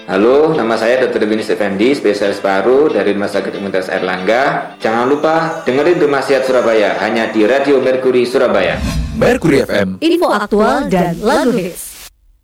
Halo, nama saya Dr. Winis Effendi, spesialis paru dari Rumah Sakit Universitas Airlangga. Jangan lupa dengerin Demasiat Surabaya hanya di Radio Mercury Surabaya. Mercury FM. Info aktual dan lagu hits.